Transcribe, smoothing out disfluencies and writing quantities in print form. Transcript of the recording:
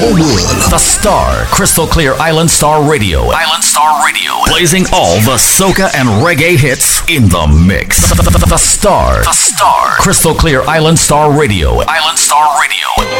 your world. The Star, Crystal Clear Island Star Radio. Island Star Radio. Blazing all the soca and reggae hits in the mix. The Star, Crystal Clear Island Star Radio. Island Star Radio.